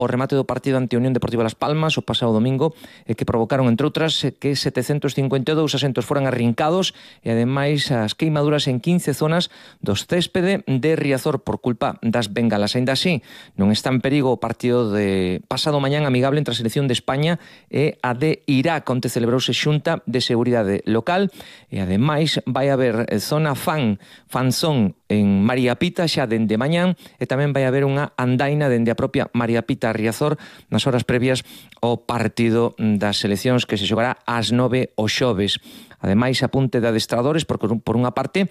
o remate do partido ante a Unión Deportiva Las Palmas o pasado domingo, que provocaron, entre outras, que 752 asentos foran arrincados e ademais as queimaduras en 15 zonas dos céspede de Riazor por culpa das bengalas. Ainda así, non está en perigo o partido de pasado mañán amigable entre a selección de España e a de Irak, onde celebrouse xunta de seguridade local e ademais vai haber zona fanzón en María Pita xa dende mañán e tamén vai haber unha andaina dende a propia María Pita a Riazor nas horas previas ao partido das seleccións que se xogará ás 9 o xoves. Ademais, apunte de adestradores, porque por unha parte,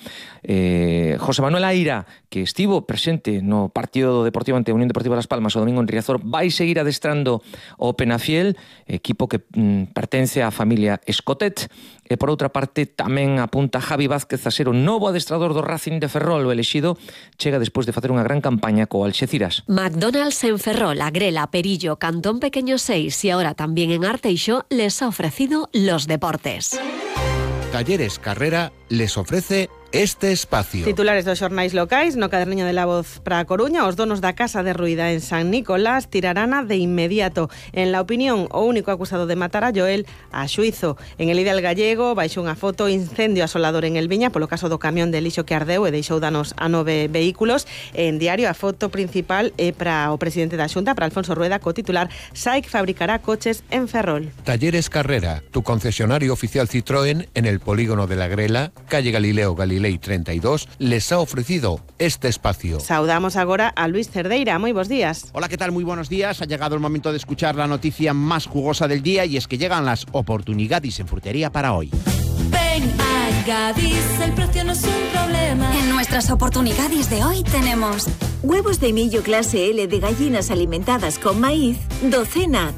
José Manuel Aira, que estivo presente no partido do Deportivo ante a Unión Deportiva Las Palmas o domingo en Riazor, vai seguir adestrando o Penafiel, equipo que pertence á familia Escotet, e por outra parte tamén apunta Javi Vázquez a ser o novo adestrador do Racing de Ferrol. O elixido chega despois de facer unha gran campaña co Alxeciras. McDonald's en Ferrol, Agrela, Perillo, Cantón Pequeño 6 y ahora también en Arteixo les ha ofrecido los deportes. Talleres Carrera les ofrece este espacio. Titulares dos xornais locais no caderniño de La Voz para a Coruña. Os donos da casa derruída en San Nicolás tirarana de inmediato. En La Opinión, o único acusado de matar a Joel a xuizo. En El Ideal Gallego, baixo unha foto, incendio asolador en El Viña polo caso do camión de lixo que ardeu e deixou danos a 9 vehículos. En Diario, a foto principal é para o presidente da Xunta, para Alfonso Rueda, co titular: SAIC fabricará coches en Ferrol. Talleres Carrera, tu concesionario oficial Citroën en el polígono de La Grela, calle Galileo Galilei 32, les ha ofrecido este espacio. Saudamos agora a Luis Cerdeira. Moi bons días. Hola, ¿qué tal? Muy buenos días. Ha llegado el momento de escuchar la noticia más jugosa del día y es que llegan las oportunidades en frutería para hoy. Ven a Gadis, el precio no es un problema. En nuestras oportunidades de hoy tenemos huevos de millo clase L de gallinas alimentadas con maíz, docena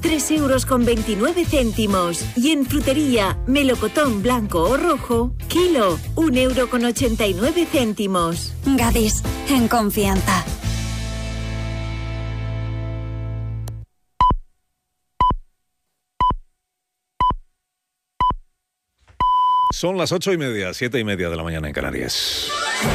3,29 €. Y en frutería, melocotón blanco o rojo, kilo 1,89 €. Gadis, en confianza. Son las 8:30, 7:30 de la mañana en Canarias.